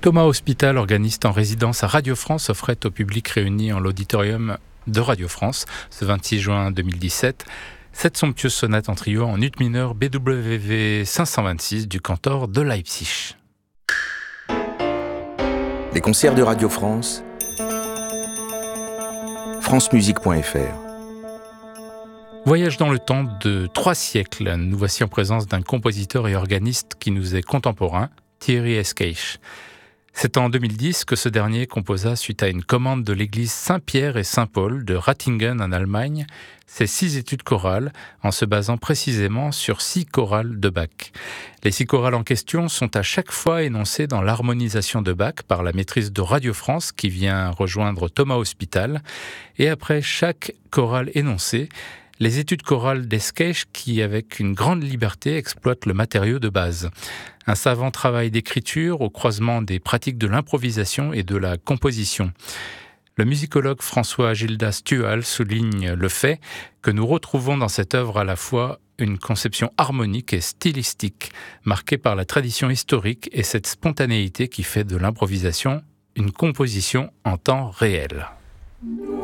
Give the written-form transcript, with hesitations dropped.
Thomas Hospital, organiste en résidence à Radio France, offrait au public réuni en l'auditorium de Radio France ce 26 juin 2017 cette somptueuse sonate en trio en ut mineur BWV 526 du cantor de Leipzig. Les concerts de Radio France, francemusique.fr. Voyage dans le temps de 3 siècles. Nous voici en présence d'un compositeur et organiste qui nous est contemporain, Thierry Esqueix. C'est en 2010 que ce dernier composa, suite à une commande de l'église Saint-Pierre et Saint-Paul de Ratingen en Allemagne, ses 6 études chorales, en se basant précisément sur 6 chorales de Bach. Les 6 chorales en question sont à chaque fois énoncées dans l'harmonisation de Bach par la maîtrise de Radio France qui vient rejoindre Thomas Hospital. Et après chaque chorale énoncée, les études chorales d'Esqueix qui, avec une grande liberté, exploitent le matériau de base. Un savant travail d'écriture au croisement des pratiques de l'improvisation et de la composition. Le musicologue François Gildas Stual souligne le fait que nous retrouvons dans cette œuvre à la fois une conception harmonique et stylistique, marquée par la tradition historique et cette spontanéité qui fait de l'improvisation une composition en temps réel.